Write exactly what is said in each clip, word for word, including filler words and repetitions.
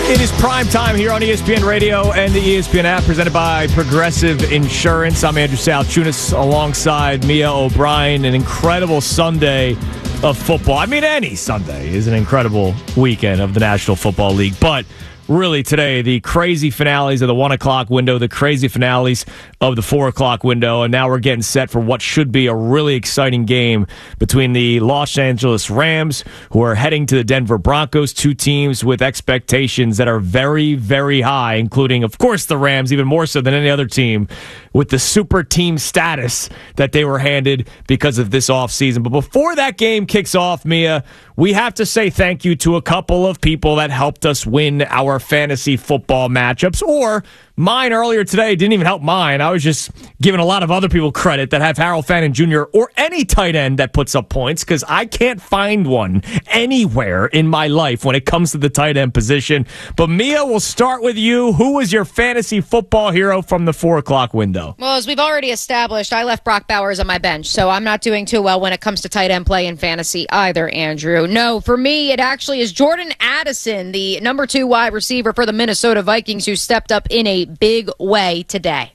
It is prime time here on E S P N Radio and the E S P N app, presented by Progressive Insurance. I'm Andrew Salchunas alongside Mia O'Brien. An incredible Sunday of football. I mean, any Sunday is an incredible weekend of the National Football League, but really today, the crazy finales of the one o'clock window, the crazy finales of the four o'clock window, and now we're getting set for what should be a really exciting game between the Los Angeles Rams, who are heading to the Denver Broncos, two teams with expectations that are very, very high, including, of course, the Rams, even more so than any other team, with the super team status that they were handed because of this offseason. But before that game kicks off, Mia, we have to say thank you to a couple of people that helped us win our fantasy football matchups, or mine earlier today didn't even help mine. I was just giving a lot of other people credit that have Harold Fannin Junior or any tight end that puts up points, because I can't find one anywhere in my life when it comes to the tight end position. But Mia, we'll start with you. Who was your fantasy football hero from the four o'clock window? Well, as we've already established, I left Brock Bowers on my bench, so I'm not doing too well when it comes to tight end play in fantasy either, Andrew. No, for me, it actually is Jordan Addison, the number two wide receiver for the Minnesota Vikings, who stepped up in a big way today.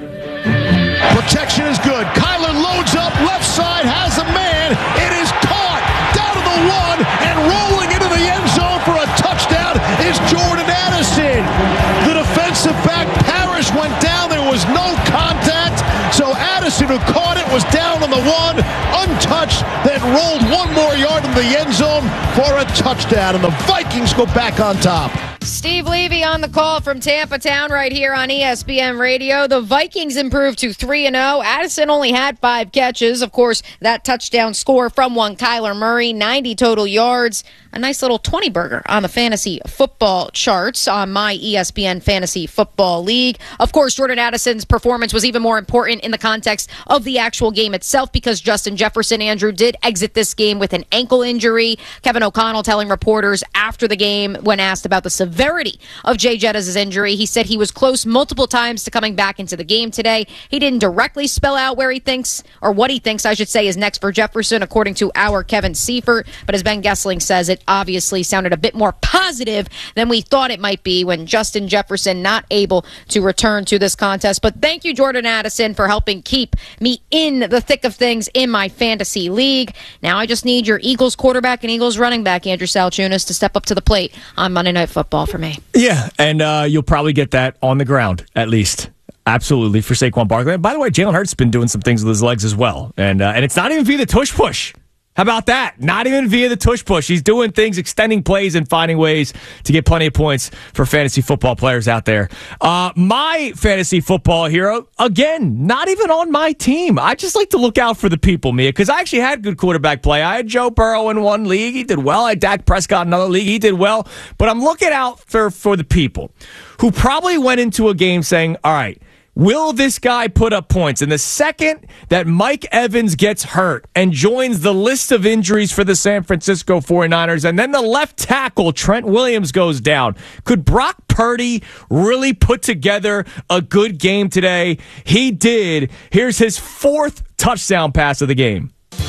Protection is good. Kyler loads up, left side, has a man. It is caught down to the one, and rolling into the end zone for a touchdown is Jordan Addison. The defensive back, Parrish, went down. There was no contact. So Addison, who caught it, was down on the one, untouched, then rolled one more yard in the end zone for a touchdown. And the Vikings go back on top. Steve Levy on the call from Tampa Town right here on E S P N Radio. The Vikings improved to three and oh. Addison only had five catches. Of course, that touchdown score from one Kyler Murray, ninety total yards. A nice little twenty burger on the fantasy football charts on my E S P N Fantasy Football League. Of course, Jordan Addison's performance was even more important in the context of the actual game itself, because Justin Jefferson, Andrew, did exit this game with an ankle injury. Kevin O'Connell telling reporters after the game, when asked about the severity of Jay Jettas' injury, he said he was close multiple times to coming back into the game today. He didn't directly spell out where he thinks, or what he thinks, I should say, is next for Jefferson, according to our Kevin Seifert. But as Ben Gessling says, it obviously sounded a bit more positive than we thought it might be when Justin Jefferson not able to return to this contest. But thank you, Jordan Addison, for helping keep me in the thick of things in my fantasy league. Now I just need your Eagles quarterback and Eagles running back, Andrew Salchunas, to step up to the plate on Monday Night Football for me. Yeah, and uh, you'll probably get that on the ground, at least. Absolutely, for Saquon Barkley. And by the way, Jalen Hurts has been doing some things with his legs as well. And, uh, and it's not even via the tush push. How about that? Not even via the tush push. He's doing things, extending plays, and finding ways to get plenty of points for fantasy football players out there. Uh, my fantasy football hero, again, not even on my team. I just like to look out for the people, Mia, because I actually had good quarterback play. I had Joe Burrow in one league. He did well. I had Dak Prescott in another league. He did well. But I'm looking out for, for the people who probably went into a game saying, all right, will this guy put up points? And the second that Mike Evans gets hurt and joins the list of injuries for the San Francisco forty-niners, and then the left tackle, Trent Williams, goes down, could Brock Purdy really put together a good game today? He did. Here's his fourth touchdown pass of the game.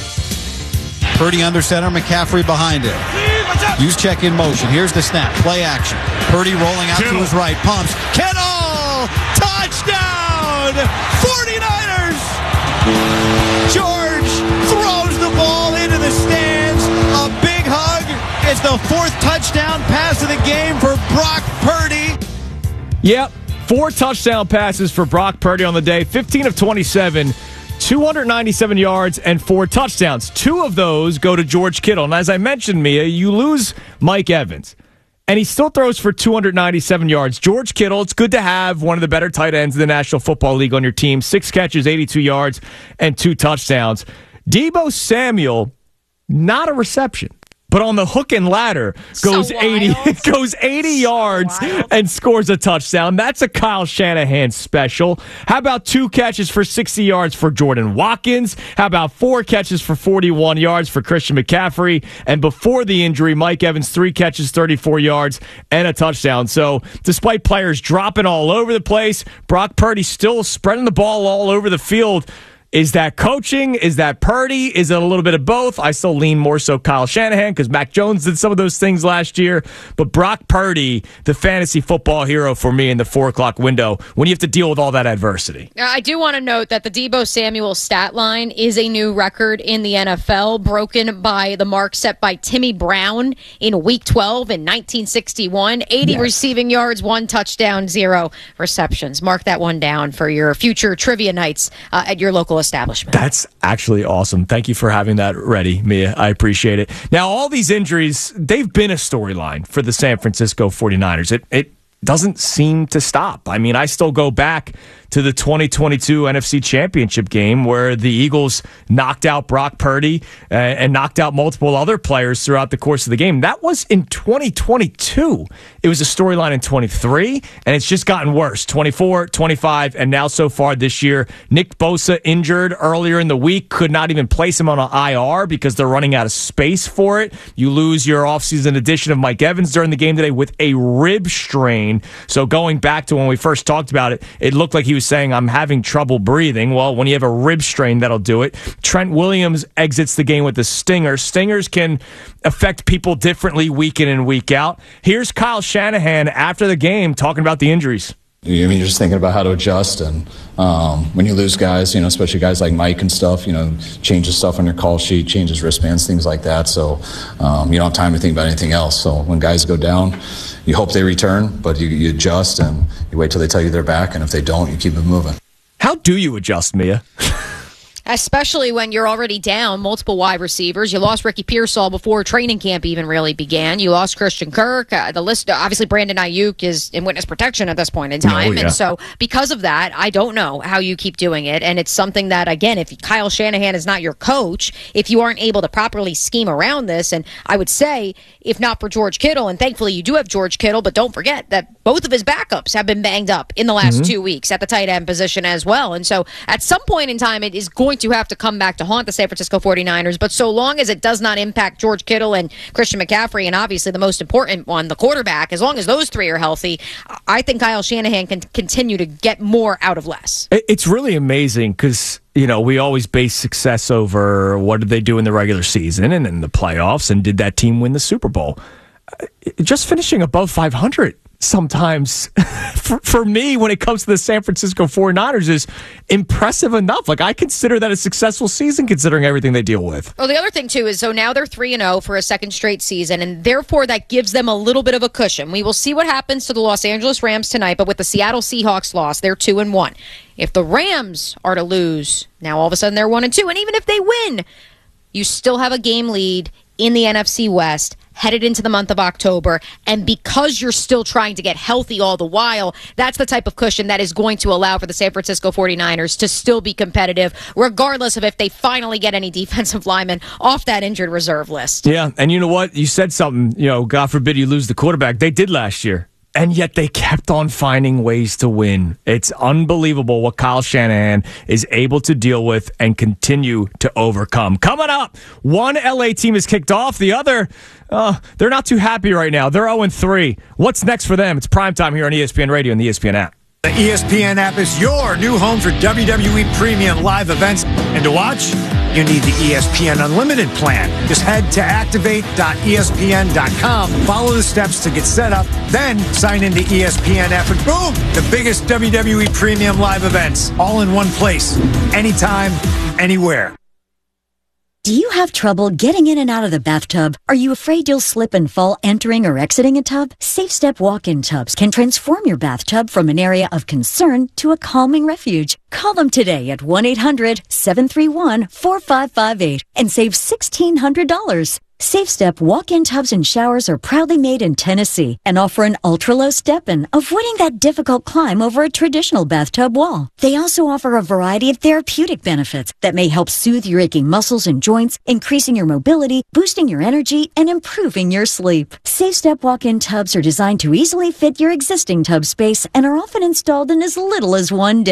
Purdy under center, McCaffrey behind it. Use check in motion. Here's the snap. Play action. Purdy rolling out Kittle to his right. Pumps. Kittle! Touchdown! forty-niners! George throws the ball into the stands. A big hug. It's the fourth touchdown pass of the game for Brock Purdy. Yep. Four touchdown passes for Brock Purdy on the day. fifteen of twenty-seven. two hundred ninety-seven yards and four touchdowns. Two of those go to George Kittle. And as I mentioned, Mia, you lose Mike Evans, and he still throws for two hundred ninety-seven yards. George Kittle, it's good to have one of the better tight ends in the National Football League on your team. Six catches, eighty-two yards, and two touchdowns. Deebo Samuel, not a reception, but on the hook and ladder goes so eighty goes eighty so yards wild. and scores a touchdown. That's a Kyle Shanahan special. How about two catches for sixty yards for Jordan Watkins? How about four catches for forty-one yards for Christian McCaffrey? And before the injury, Mike Evans, three catches, thirty-four yards, and a touchdown. So despite players dropping all over the place, Brock Purdy still spreading the ball all over the field. Is that coaching? Is that Purdy? Is it a little bit of both? I still lean more so Kyle Shanahan because Mac Jones did some of those things last year. But Brock Purdy, the fantasy football hero for me in the four o'clock window when you have to deal with all that adversity. I do want to note that the Deebo Samuel stat line is a new record in the N F L, broken by the mark set by Timmy Brown in Week twelve in nineteen sixty-one. eighty yes. receiving yards, one touchdown, zero receptions. Mark that one down for your future trivia nights uh, at your local establishment. That's actually awesome. Thank you for having that ready, Mia. I appreciate it. Now, all these injuries, they've been a storyline for the San Francisco forty-niners. It, it doesn't seem to stop. I mean, I still go back to the twenty twenty-two N F C Championship game where the Eagles knocked out Brock Purdy uh, and knocked out multiple other players throughout the course of the game. That was in twenty twenty-two. It was a storyline in twenty-three, and it's just gotten worse. twenty-four, twenty-five, and now so far this year. Nick Bosa injured earlier in the week. Could not even place him on an I R because they're running out of space for it. You lose your offseason addition of Mike Evans during the game today with a rib strain. So going back to when we first talked about it, it looked like he was saying, I'm having trouble breathing. Well, when you have a rib strain, that'll do it. Trent Williams exits the game with a stinger. Stingers can affect people differently week in and week out. Here's Kyle Shanahan after the game talking about the injuries. I mean, you're just thinking about how to adjust, and um, when you lose guys, you know, especially guys like Mike and stuff, you know, changes stuff on your call sheet, changes wristbands, things like that. So um, you don't have time to think about anything else. So when guys go down, you hope they return, but you, you adjust and you wait till they tell you they're back, and if they don't, you keep it moving. How do you adjust, Mia? Especially when you're already down multiple wide receivers. You lost Ricky Pearsall before training camp even really began. You lost Christian Kirk. Uh, the list, obviously, Brandon Ayuk is in witness protection at this point in time. Oh, yeah. And so because of that, I don't know how you keep doing it. And it's something that, again, if Kyle Shanahan is not your coach, if you aren't able to properly scheme around this, and I would say, if not for George Kittle, and thankfully you do have George Kittle, but don't forget that both of his backups have been banged up in the last mm-hmm. two weeks at the tight end position as well. And so at some point in time, it is going to have to come back to haunt the San Francisco forty-niners. But so long as it does not impact George Kittle and Christian McCaffrey, and obviously the most important one, the quarterback, as long as those three are healthy, I think Kyle Shanahan can continue to get more out of less. It's really amazing because, you know, we always base success over what did they do in the regular season and in the playoffs, and did that team win the Super Bowl? Just finishing above five hundred sometimes for, for me when it comes to the San Francisco forty-niners is impressive enough. Like, I consider that a successful season considering everything they deal with. Well, the other thing too is, so now they're three and oh for a second straight season, and therefore that gives them a little bit of a cushion. We will see what happens to the Los Angeles Rams tonight, but with the Seattle Seahawks loss, they're two and one. If the Rams are to lose, now all of a sudden they're one and two, and even if they win, you still have a game lead in the N F C West headed into the month of October, and because you're still trying to get healthy all the while, that's the type of cushion that is going to allow for the San Francisco forty-niners to still be competitive, regardless of if they finally get any defensive linemen off that injured reserve list. Yeah, and you know what? You said something, you know, God forbid you lose the quarterback. They did last year. And yet they kept on finding ways to win. It's unbelievable what Kyle Shanahan is able to deal with and continue to overcome. Coming up, one L A team is kicked off. The other, uh, they're not too happy right now. They're oh and three. What's next for them? It's primetime here on E S P N Radio and the E S P N app. The E S P N app is your new home for W W E Premium live events. And to watch, you need the E S P N Unlimited plan. Just head to activate dot E S P N dot com, follow the steps to get set up, then sign into E S P N app, and boom, the biggest W W E Premium live events, all in one place, anytime, anywhere. Do you have trouble getting in and out of the bathtub? Are you afraid you'll slip and fall entering or exiting a tub? SafeStep walk-in tubs can transform your bathtub from an area of concern to a calming refuge. Call them today at one eight hundred seven three one four five five eight and save sixteen hundred dollars. SafeStep walk-in tubs and showers are proudly made in Tennessee and offer an ultra-low step-in, avoiding that difficult climb over a traditional bathtub wall. They also offer a variety of therapeutic benefits that may help soothe your aching muscles and joints, increasing your mobility, boosting your energy, and improving your sleep. SafeStep walk-in tubs are designed to easily fit your existing tub space and are often installed in as little as one day.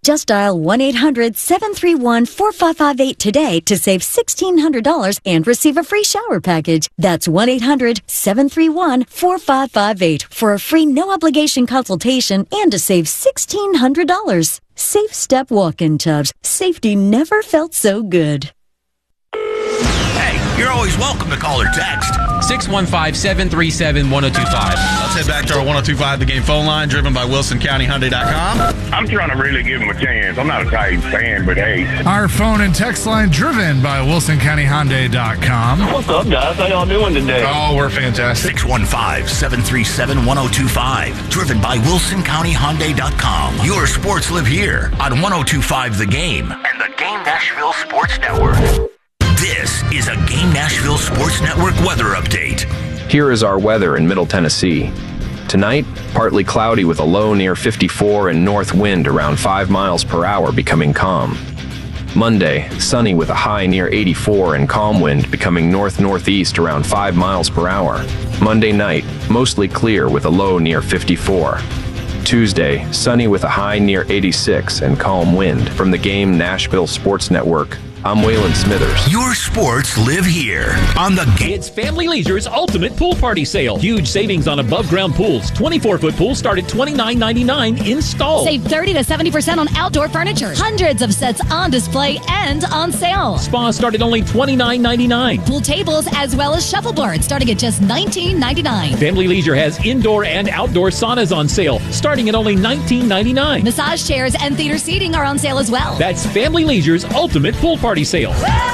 Just dial one eight hundred seven three one four five five eight today to save sixteen hundred dollars and receive a free shower package. That's one eight hundred seven three one four five five eight for a free no-obligation consultation and to save sixteen hundred dollars. Safe Step Walk-in Tubs. Safety never felt so good. Hey, you're always welcome to call or text. six one five, seven three seven, one oh two five. Let's head back to our one oh two five The Game phone line, driven by Wilson County Hyundai dot com. I'm trying to really give him a chance. I'm not a Titans fan, but hey. Our phone and text line, driven by Wilson County Hyundai dot com. What's up, guys? How y'all doing today? Oh, we're fantastic. six one five, seven three seven, one oh two five. Driven by Wilson County Hyundai dot com. Your sports live here on one oh two five The Game and the Game Nashville Sports Network. This is a Game Nashville Sports Network weather update. Here is our weather in Middle Tennessee. Tonight, partly cloudy with a low near fifty-four and north wind around five miles per hour becoming calm. Monday, sunny with a high near eighty-four and calm wind becoming north-northeast around five miles per hour. Monday night, mostly clear with a low near fifty-four. Tuesday, sunny with a high near eighty-six and calm wind. From the Game Nashville Sports Network, I'm Waylon Smithers. Your sports live here on the Game. It's Family Leisure's ultimate pool party sale. Huge savings on above ground pools. twenty-four foot pools start at twenty-nine ninety-nine installed. Save thirty to seventy percent on outdoor furniture. Hundreds of sets on display and on sale. Spas start at only twenty-nine ninety-nine. Pool tables as well as shuffleboards starting at just nineteen ninety-nine. Family Leisure has indoor and outdoor saunas on sale starting at only nineteen ninety-nine. Massage chairs and theater seating are on sale as well. That's Family Leisure's ultimate pool party sale.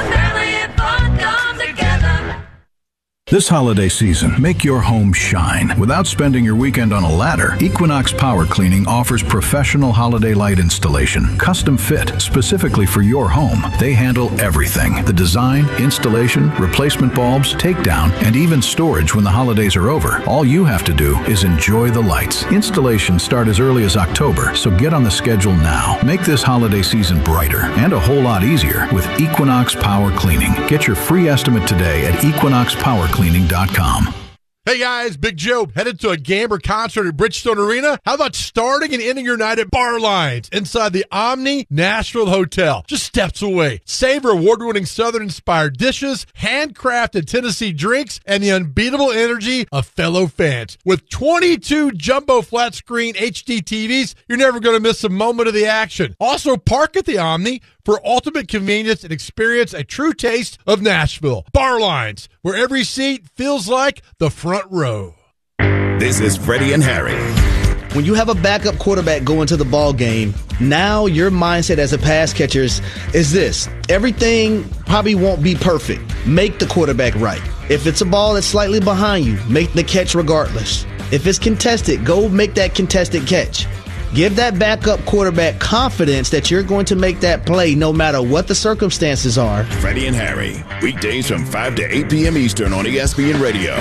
This holiday season, make your home shine. Without spending your weekend on a ladder, Equinox Power Cleaning offers professional holiday light installation, custom fit specifically for your home. They handle everything: the design, installation, replacement bulbs, takedown, and even storage when the holidays are over. All you have to do is enjoy the lights. Installations start as early as October, so get on the schedule now. Make this holiday season brighter and a whole lot easier with Equinox Power Cleaning. Get your free estimate today at equinox power cleaning dot com. Hey guys, Big Joe, headed to a game or concert at Bridgestone Arena? How about starting and ending your night at Bar Lines inside the Omni Nashville Hotel, just steps away? Savor award-winning Southern-inspired dishes, handcrafted Tennessee drinks, and the unbeatable energy of fellow fans. With twenty-two jumbo flat-screen H D T Vs, you're never going to miss a moment of the action. Also, park at the Omni for ultimate convenience and experience a true taste of Nashville. Bar Lines, where every seat feels like the front row. This is Freddie and Harry. When you have a backup quarterback go into the ball game, now your mindset as a pass catcher is, is this: everything probably won't be perfect. Make the quarterback right. If it's a ball that's slightly behind you, make the catch regardless. If it's contested, go make that contested catch. Give that backup quarterback confidence that you're going to make that play no matter what the circumstances are. Freddie and Harry, weekdays from five to eight p.m. Eastern on E S P N Radio.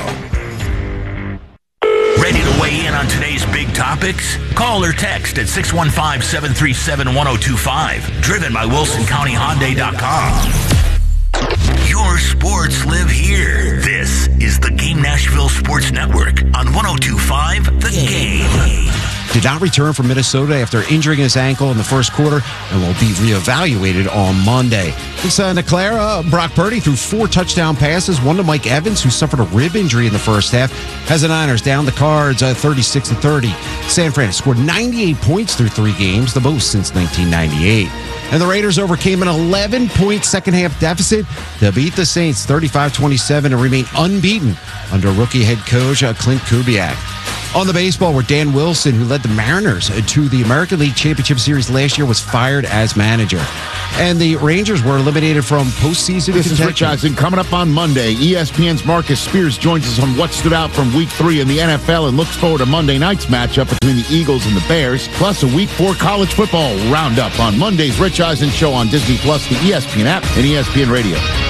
Ready to weigh in on today's big topics? Call or text at six one five, seven three seven, one oh two five. Driven by Wilson County Hyundai dot com. Your sports live here. This is the Game Nashville Sports Network on one oh two five The Game. Did not return from Minnesota after injuring his ankle in the first quarter and will be reevaluated on Monday. In Santa Clara, Brock Purdy threw four touchdown passes, one to Mike Evans, who suffered a rib injury in the first half, has the Niners down the Cards uh, thirty-six to thirty. San Fran scored ninety-eight points through three games, the most since nineteen ninety-eight. And the Raiders overcame an eleven-point second-half deficit to beat the Saints thirty-five twenty-seven and remain unbeaten under rookie head coach uh, Clint Kubiak. On the baseball, where Dan Wilson, who led the Mariners to the American League Championship Series last year, was fired as manager. And the Rangers were eliminated from postseason This contention. is Rich Eisen. Coming up on Monday, E S P N's Marcus Spears joins us on what stood out from Week three in the N F L and looks forward to Monday night's matchup between the Eagles and the Bears, plus a Week four college football roundup on Monday's Rich Eisen Show on Disney Plus, the E S P N app, and E S P N Radio.